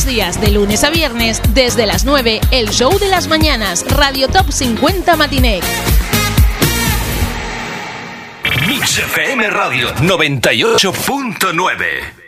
los días, de lunes a viernes, desde las 9, el show de las mañanas, Radio Top 50 Matiné. Mix FM Radio 98.9.